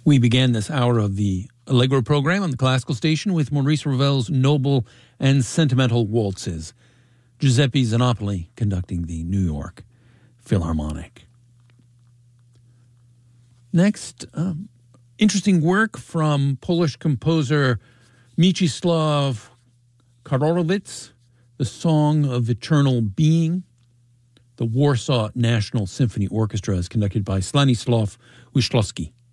We began this hour of the Allegro program on the classical station with Maurice Ravel's noble and sentimental waltzes. Giuseppe Zanopoli conducting the New York Philharmonic. Next, interesting work from Polish composer Mieczysław Karolowicz, The Song of Eternal Being. The Warsaw National Symphony Orchestra is conducted by Stanislaw Wyszkowski.